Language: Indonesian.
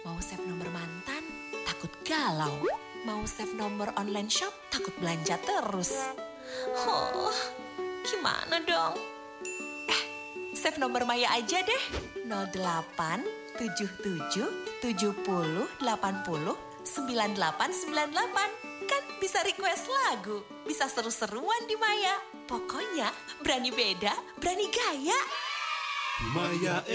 Mau save nomor mantan, takut galau. Mau save nomor online shop, takut belanja terus. Oh, gimana dong? Save nomor Maya aja deh. 08 77 70 80 9898. Kan bisa request lagu, bisa seru-seruan di Maya. Pokoknya berani beda, berani gaya. Maya